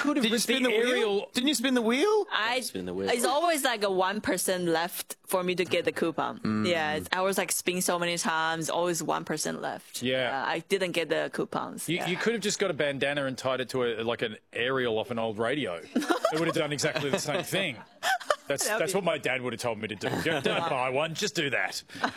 could have Did you ripped spin the the wheel? aerial. Didn't you spin the wheel? Spin the wheel. It's always like a 1% left for me to get the coupon. Yeah, I was like spin so many times, always 1% left. Yeah. I didn't get the coupons. You could have just got a bandana and tied it to like an aerial off an old radio. It would have done exactly the same thing. That's what my dad would have told me to do. Don't buy one, just do that.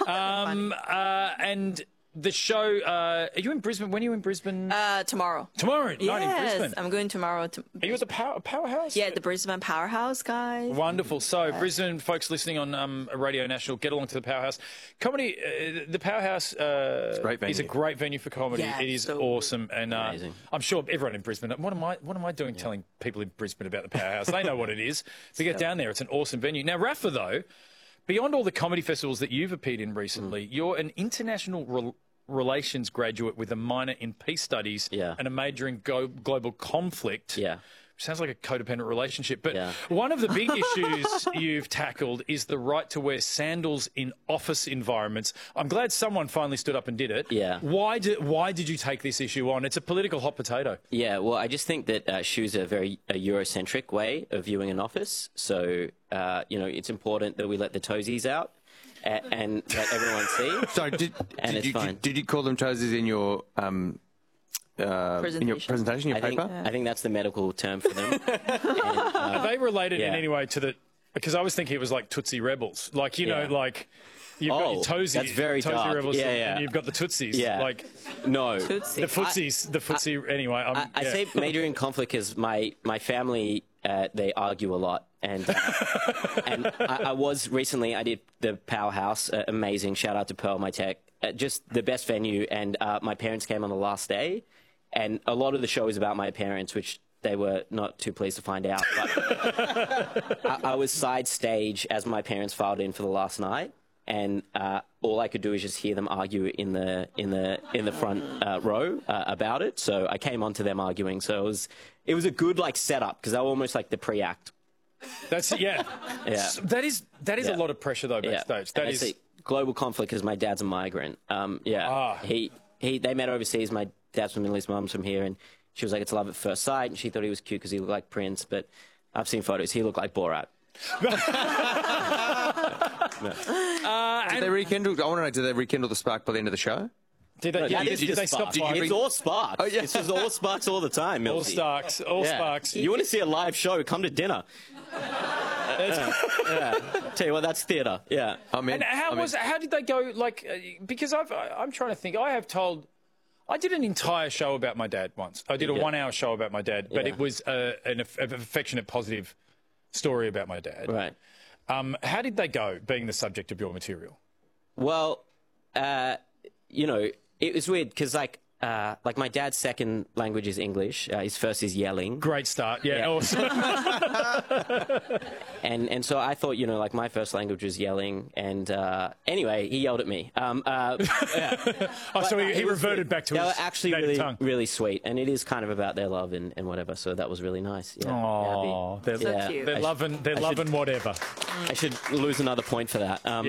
And the show, are you in Brisbane? When are you in Brisbane? Tomorrow. Tomorrow night in Brisbane. I'm going tomorrow. Are you at the Powerhouse? Yeah, the Brisbane Powerhouse, guys. Wonderful. So, Brisbane folks listening on Radio National, get along to the Powerhouse. Comedy, the Powerhouse is a great venue for comedy. Yeah, it is so awesome, and amazing. I'm sure everyone in Brisbane. What am I doing telling people in Brisbane about the Powerhouse? They know what it is. So get down there. It's an awesome venue. Now, Rafa, though, beyond all the comedy festivals that you've appeared in recently, you're an international relations graduate with a minor in peace studies and a major in global conflict. Yeah. Sounds like a codependent relationship. But one of the big issues you've tackled is the right to wear sandals in office environments. I'm glad someone finally stood up and did it. Yeah. Why did you take this issue on? It's a political hot potato. Yeah, well, I just think that shoes are a very Eurocentric way of viewing an office. So, it's important that we let the toesies out and let everyone see. Sorry, did you call them toesies in your presentation, your paper? I think that's the medical term for them. Are they related in any way to the... Because I was thinking it was like Tootsie Rebels. Like, you know, like... You've got your Tootsie, that's very dark. Rebels, Yeah. and you've got the Tootsies. Yeah. Like, no. Tootsie. the footsie, anyway. I say major in conflict because my family, they argue a lot. And I was recently, I did the Powerhouse, amazing. Shout out to Pearl, my tech. Just the best venue. And my parents came on the last day. And a lot of the show is about my parents, which they were not too pleased to find out. But I was side stage as my parents filed in for the last night. And all I could do is just hear them argue in the front row about it. So I came on to them arguing. So it was a good setup because they were almost like the pre-act. That's That is a lot of pressure though backstage. That is global conflict because my dad's a migrant. They met overseas. My dad's from Middle East, mum's from here, and she was like, "It's love at first sight." And she thought he was cute because he looked like Prince, but I've seen photos. He looked like Borat. Did they rekindle? I want to know. Did they rekindle the spark by the end of the show? Did they stop firing? It's all sparks. Oh, yeah. It's just all sparks all the time, Milsey. All sparks. You want to see a live show? Come to dinner. Tell you what, that's theatre. Yeah. And how did they go? Because I'm trying to think. I did an entire show about my dad once. I did a 1 hour show about my dad, but it was an affectionate, positive story about my dad. Right. How did they go, being the subject of your material? Well, it was weird because my dad's second language is English. His first is yelling. Great start. Yeah. Awesome. and so I thought, my first language was yelling. And anyway, he yelled at me. So he reverted back to his They were actually native tongue. really sweet. And it is kind of about their love and whatever. So that was really nice. Yeah. Oh, they're cute. They're loving whatever. I should lose another point for that. No,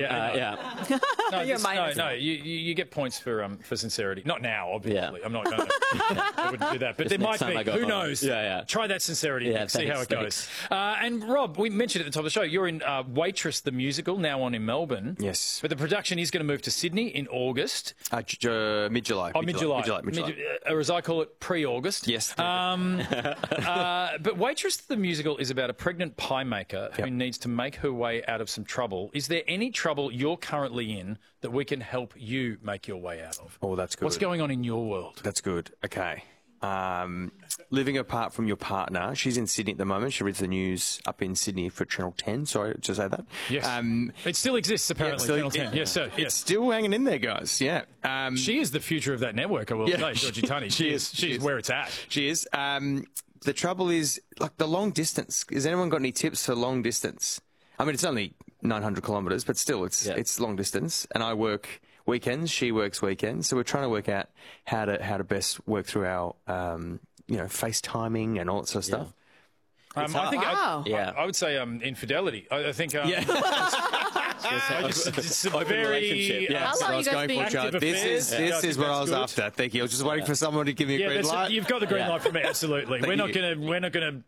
you get points for sincerity. Not now, obviously. Yeah. I'm not going to. I wouldn't do that. But there might be. Who knows? Yeah. Try that sincerity. See how it goes. And Rob, we mentioned at the top of the show, you're in Waitress the Musical, now on in Melbourne. Yes. But the production is going to move to Sydney in August. Mid-July. Mid-July. Or as I call it, pre-August. Yes. But Waitress the Musical is about a pregnant pie maker who needs to make her way out of some trouble. Is there any trouble you're currently in that we can help you make your way out of? Oh, that's good. What's going on in your world? That's good. Okay. Living apart from your partner. She's in Sydney at the moment. She reads the news up in Sydney for Channel 10. Sorry to say that. Yes. It still exists, apparently, Channel 10. Yes, sir. It's still hanging in there, guys. Yeah. She is the future of that network, I will say, Georgie Tunney. She is where it's at. She is. The trouble is, the long distance. Has anyone got any tips for long distance? I mean, it's only 900 kilometres, but still, it's long distance. And I work weekends. She works weekends. So we're trying to work out how to best work through our, FaceTiming and all that sort of stuff. I think I would say infidelity. I think it's a very How long you guys been active This is what I was after. Thank you. I was just waiting for someone to give me a green light. You've got the green light from me. Absolutely. We're not going to